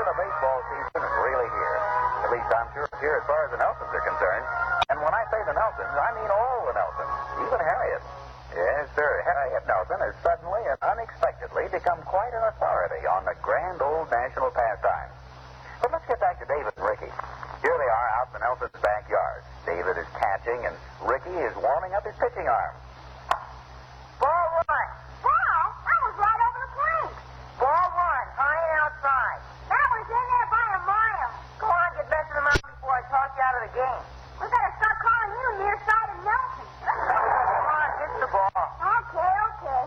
the baseball season is really here. At least I'm sure it's here as far as the Nelsons are concerned. And when I say the Nelsons, I mean all the Nelsons, even Harriet. Yes, sir, Harriet Nelson has suddenly and unexpectedly become quite an authority on the grand old national pastime. But let's get back to David and Ricky. Here they are out in the Nelsons' backyard. David is catching, and Ricky is warming up his pitching arm. Ball one. Ball? That was right over the plate. Ball one, high and outside. That was in there by a mile. Go on, get messing around before I toss you out of the game. We better start calling you nearsighted Nelson. Come on, hit the ball. Okay.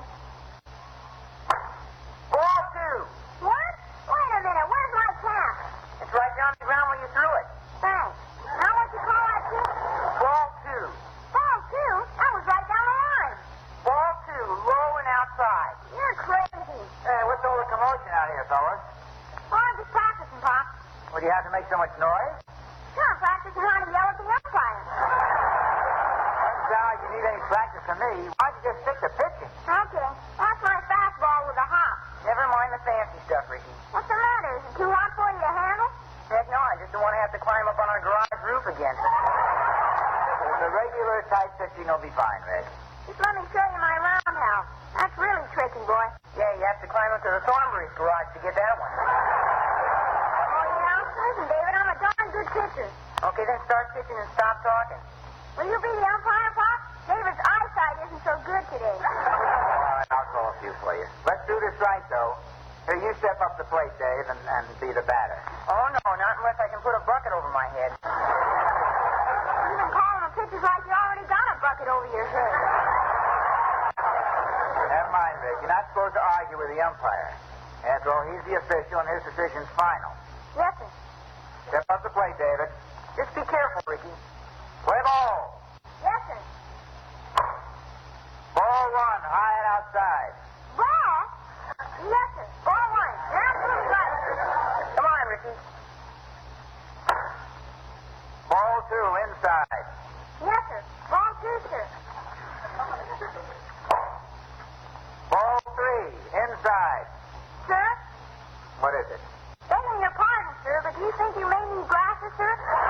Ball two. What? Wait a minute. Where's my cap? It's right down the ground when you threw it. Thanks. Now what you call that, kid? Ball two. Ball two? That was right down the line. Ball two, low and outside. You're crazy. Hey, what's all the commotion out here, fellas? Oh, I'm just practicing, Pop. Well, do you have to make so much noise? Sure, I'm practicing how to yell at the umpire. Doesn't sound like you need any practice from me. Why don't you just stick to pitching? Okay. That's my fastball with a hop. Never mind the fancy stuff, Ricky. What's the matter? Is it too hot for you to handle? Heck no, I just don't want to have to climb up on our garage roof again. The regular type pitching will be fine, Rick. Just let me show you my roundhouse. That's really tricky, boy. Yeah, you have to climb up to the Thornbury's garage to get that one. Oh, yeah? Listen, David, I'm a darn good pitcher. Okay, then start pitching and stop talking. Will you be the umpire, Pop? David's eyesight isn't so good today. All right, I'll call a few for you. Let's do this right, though. Here, you step up the plate, Dave, and be the batter. Oh, no, not unless I can put a bucket over my head. You've been calling the pitches like you already got a bucket over your head. Never mind, Rick. You're not supposed to argue with the umpire. After all, he's the official, and his decision's final. Yes, sir. Step up the plate, David. Just be careful, Ricky. Play ball. Yes, sir. Ball one, high and outside. Ball? Yes, sir. Ball one. You're absolutely right. Come on, Ricky. Ball two, inside. Yes, sir. Ball two, sir. Ball three, inside. Sir? What is it? Begging your pardon, sir, but do you think you may need glasses, sir?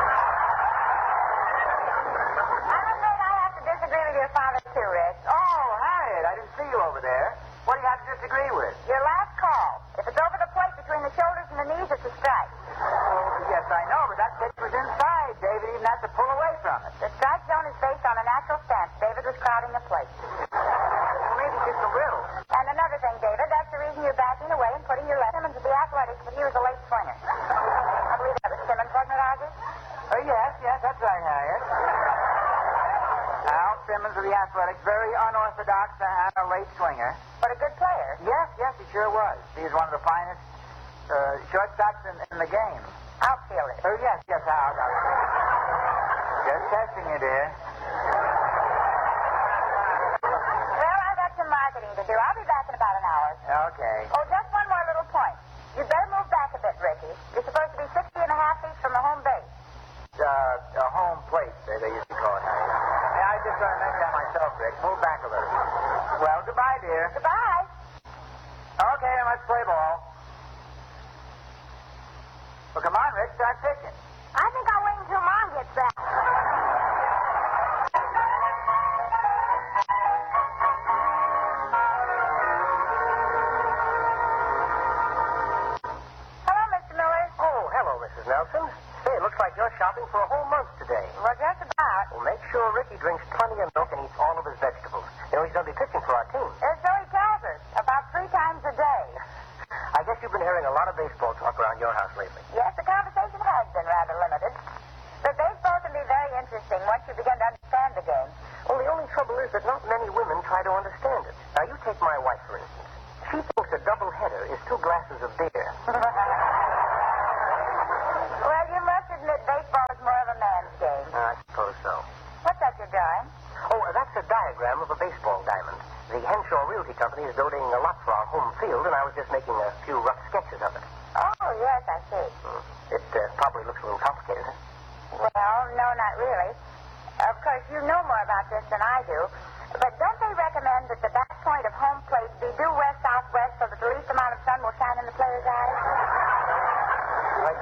I'm afraid I have to disagree with your father, too, Rick. Oh, Harriet, I didn't see you over there. What do you have to disagree with? Your last call. If it's over the plate between the shoulders and the knees, it's a strike. Oh, yes, I know, but that pitch was inside. David even had to pull away from it. The strike zone is based on a natural stance. David was crowding the plate. Well, maybe just a little. And another thing, David, that's the reason you're backing away and putting your left Simmons at the Athletics, but he was a late swinger. I believe that was Simmons, wasn't it, Argus? Oh, yes, that's right, Harriet. Al Simmons of the Athletics, very unorthodox and a late swinger. But a good player. Yes, he sure was. He's one of the finest shortstops in the game. Outfielder. Oh, yes, Al. Just testing you, dear. Well, I've got some marketing to do. I'll be back in about an hour. Okay. Oh, just one more little point. You'd better move back a bit, Ricky. You're supposed to be 60 and a half feet from the home base. A home plate, they used to call it, Harry. Yeah, I just thought I meant that myself, Rick. Move back a little. Well, goodbye, dear. Goodbye. Okay, let's play ball. Well, come on, Rick, start pitching. I think I'll wait until Mom gets back. Hello, Mr. Miller. Oh, hello, Mrs. Nelson. Hey, it looks like you're shopping for a whole month today. Well, just about. Well, make sure Ricky drinks plenty of milk and eats all of his vegetables. You know, he's going to be pitching for our team. So he tells us. About 3 times a day. I guess you've been hearing a lot of baseball talk around your house lately. Yes, the conversation has been rather limited. But baseball can be very interesting once you begin to understand the game. Well, the only trouble is that not many women try to understand it. Now, you take my wife, for instance. She thinks a doubleheader is 2 glasses of beer. Well, you must admit baseball is more of a man's game. I suppose so. What's that you're drawing? Oh, that's a diagram of a baseball diamond. The Henshaw Realty Company is donating a lot for our home field, and I was just making a few rough sketches of it. Oh, yes, I see. It probably looks a little complicated, huh? Well, no, not really. Of course, you know more about this than I do. But don't they recommend that the back point of home plate be due west-southwest so that the least amount of sun will shine in the player's eyes?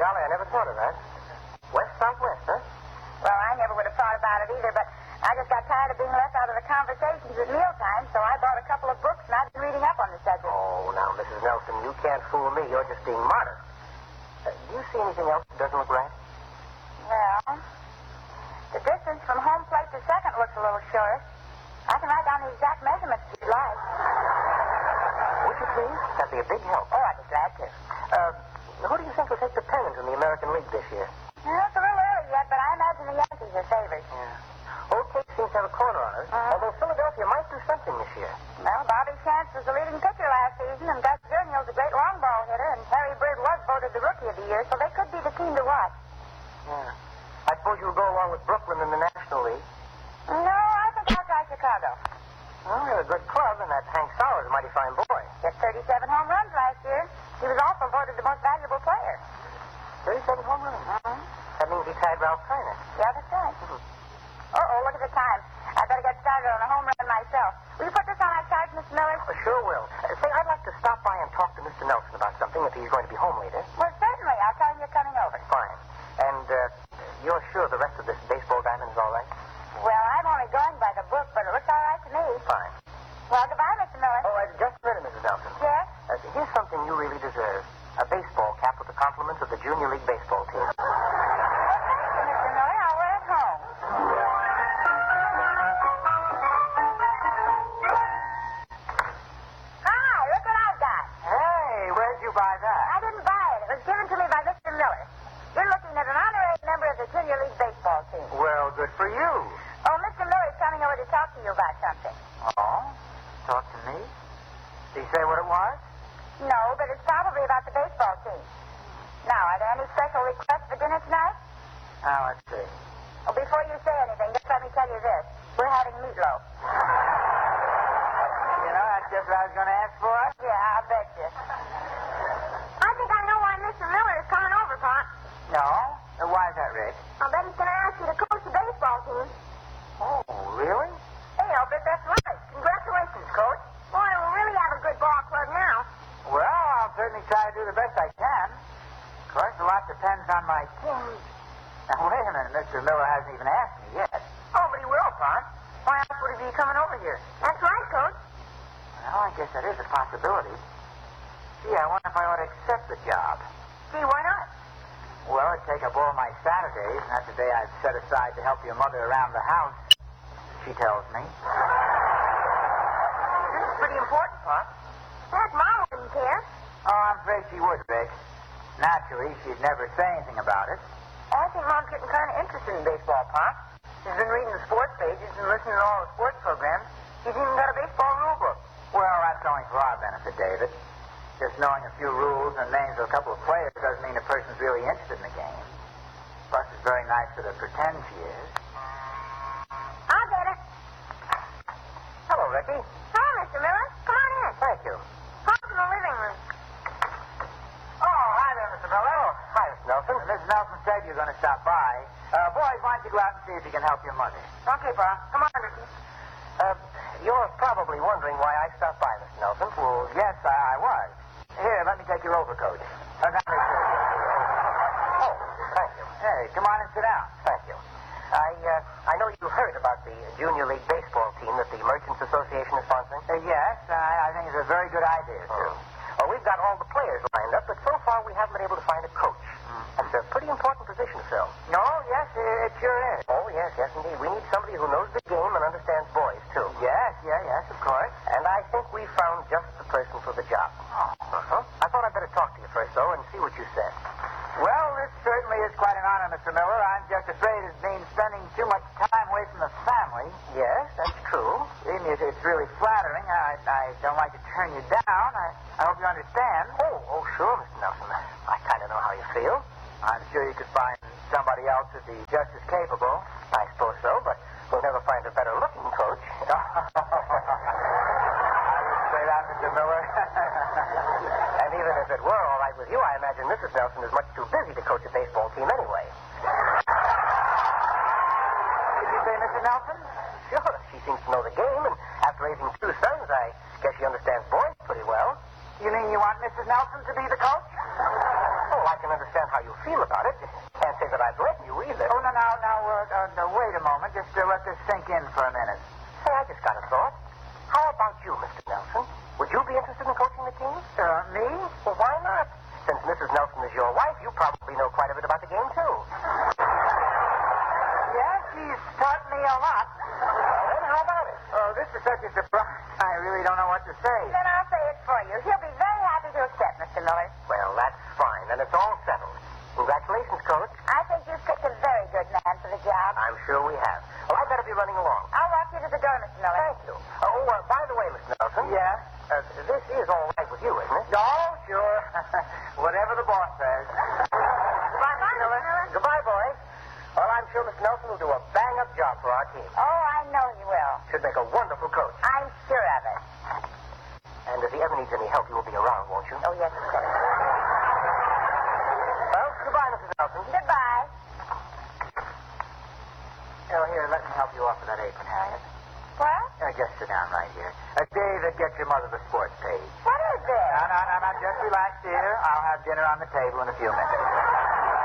golly, I never thought of that. West-southwest, huh? Well, I never would have thought about it either, but I just got tired of being left out of the conversations at mealtime, so I bought a couple of books and I've been reading up on the subject. Oh, now, Mrs. Nelson, you can't fool me. You're just being modest. Do you see anything else that doesn't look right? Well, the distance from home plate to second looks a little short. I can write down the exact measurements if you'd like. Would you please? That'd be a big help. Oh, I'd be glad to. Who do you think will take the pennant in the American League this year? Well, it's a little early yet, but I imagine the Yankees are favored. Yeah. Old Cape seems to have a corner on us, although Philadelphia might do something this year. Well, Bobby Chance was the leading pitcher last season, and Gus Gurnill's a great long ball hitter, and Harry Bird was voted the Rookie of the Year, so they could be the team to watch. Yeah. I suppose you'll go along with Brooklyn in the National League. No, I think I'll try Chicago. Well, they're a good club, and that Hank Sauer's a mighty fine boy. Hit 37 home runs last year. He was also voted the most valuable player. 37 home runs? Mm-hmm. That means he tied Ralph Kiner. Yeah, that's right. Uh-oh, look at the time. I better get started on a home run myself. Will you put this on our chart, Mr. Miller? Sure will. Say, I'd like to stop by and talk to Mr. Nelson about something if he's going to be home later. Well, certainly. I'll tell him you're coming over. Fine. And you're sure the rest of this baseball diamond is all right? Well, I'm only going by the book, but it looks all right to me. Fine. Well, goodbye, Mr. Miller. Oh, just a minute, Mrs. Nelson. Yes? Here's something you really deserve. A baseball cap with the compliments of the Junior League baseball team. Well, thank you, Mr. Miller. I'll wear it home. Hi, look what I've got. Hey, where'd you buy that? I didn't buy it. It was given to me by Mr. Miller. You're looking at an honorary member of the Junior League baseball team. Well, good for you. Oh, Mr. Miller's coming over to talk to you about something. Oh? Talk to me? Did he say what it was? No, but it's probably about the baseball team. Now, are there any special requests for dinner tonight? Now, let's see. Oh, before you say anything, just let me tell you this. We're having meatloaf. You know, that's just what I was going to ask for. Yeah, I bet you. I think I know why Mr. Miller is coming over, Pop. No? Why is that, Rick? I bet he's going to ask you to coach the baseball team. Oh, really? Hey, I'll bet that's right. Congratulations, Coach. Boy, we'll really have a good ball club now. Well, I'll certainly try to do the best I can. Of course, a lot depends on my team. Now, wait a minute. Mr. Miller hasn't even asked me yet. Oh, but he will, Pop. Why else would he be coming over here? That's right, Coach. Well, I guess that is a possibility. Gee, I wonder if I ought to accept the job. Gee, why not? Well, it'd take up all my Saturdays, and that's the day I've set aside to help your mother around the house, she tells me. This is pretty important, Pop. That Mom wouldn't care. Oh, I'm afraid she would, Vic. Naturally, she'd never say anything about it. I think Mom's getting kind of interested in baseball, Pop. She's been reading the sports pages and listening to all the sports programs. She's even got a baseball rule book. Well, that's only for our benefit, David. Just knowing a few rules and names of a couple of players doesn't mean a person's really interested in the game. Plus, it's very nice for her to pretend she is. I'll get it. Hello, Ricky. Hello, Mr. Miller. Come on in. Thank you. Pop's in the living room. Oh, hi there, Mr. Miller. Oh, hi, Mr. Nelson. Mrs. Nelson said you were going to stop by. Boys, why don't you go out and see if you can help your mother? Okay, Pop. Come on, Ricky. You're probably wondering why I stopped by, Mr. Nelson. Well, yes, I was. Here, let me take your overcoat. Oh, thank you. Hey, come on and sit down. Thank you. I know you heard about the Junior League baseball team that the Merchants Association is sponsoring. Yes, I think it's a very good idea, too. Well, we've got all the players lined up, but so far we haven't been able to find a coach. That's a pretty important position to fill. No, yes, it sure is. Oh, yes, indeed. We need somebody who knows the game and understands boys, too. Yes, of course. And I think we found just the person for the job. I thought I'd better talk to you first, though, and see what you said. Well, this certainly is quite an honor, Mr. Miller. I'm just afraid it means spending too much time away from the family. Yes, that's true. Even if it's really flattering, I don't like to turn you down. I hope you understand. Oh, sure, Mr. Nelson. I kind of know how you feel. I'm sure you could find somebody else who'd be just as capable. I suppose so, but we'll never find a better-looking coach. I wouldn't say that, Mr. Miller. And even if it were all right with you, I imagine Mrs. Nelson is much too busy to coach a baseball team anyway. Did you say Mr. Nelson? Sure, she seems to know the game, and after raising two sons, I guess she understands boys pretty well. You mean you want Mrs. Nelson to be the coach? Oh, I can understand how you feel about it. Can't say that I blame you either. Oh, now, wait a moment. Just let this sink in for a minute. Say, I just got a thought. How about you, Mr. Nelson? Would you be interested in coaching the team? Me? Well, why not? Since Mrs. Nelson is your wife, you probably know quite a bit about the game, too. Yes, she's taught me a lot. Well, then, how about it? Oh, this is such a surprise. I really don't know what to say. Then I'll say it for you. He'll be very happy to accept, Mr. Miller. Well, that's fine, and it's all settled. Congratulations, Coach. I think you've picked a very good man for the job. I'm sure we have. Well, I'd better be running along. I'll walk you to the door, Mr. Miller. Thank you. Oh, by the way, Mr. Nelson. Yeah? This is all right with you, isn't it? Oh, sure. Whatever the boss says. Goodbye, Mr. Miller. Goodbye, boys. Well, I'm sure Mr. Nelson will do a bang-up job for our team. Oh, I know he will. Should make a wonderful coach. I'm sure of it. And if he ever needs any help, he will be around, won't you? Oh, yes, of course. Well, goodbye, Mrs. Nelson. Goodbye. Oh, here, let me help you off with that apron, Harriet. What? Just sit down right here. David, get your mother the sports page. What is this? No. Just relax, dear. I'll have dinner on the table in a few minutes.